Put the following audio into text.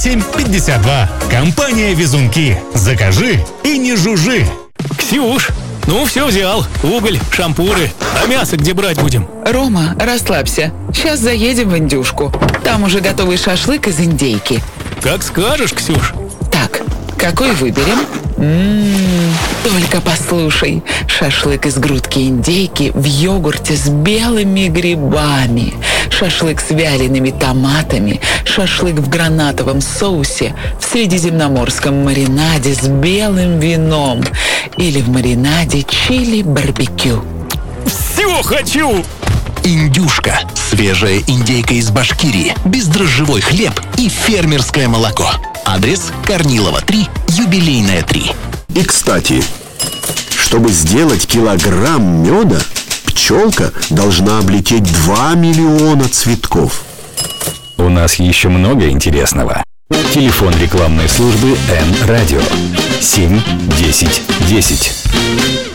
752. Компания «Везунки». Закажи и не жужжи. Ксюш, ну все взял. Уголь, шампуры. А мясо где брать будем? Рома, расслабься. Сейчас заедем в индюшку. Там уже готовый шашлык из индейки. Как скажешь, Ксюш. Так, какой выберем? Только послушай. Шашлык из грудки индейки в йогурте с белыми грибами. Шашлык с вялеными томатами. Шашлык в гранатовом соусе. В средиземноморском маринаде с белым вином. Или в маринаде чили-барбекю. Все хочу! Индюшка. Свежая индейка из Башкирии, бездрожжевой хлеб и фермерское молоко. Адрес: Корнилова 3, Юбилейная 3. И, кстати, чтобы сделать килограмм меда, пчелка должна облететь 2 миллиона цветков. У нас еще много интересного. Телефон рекламной службы Н-Радио 7 10 10.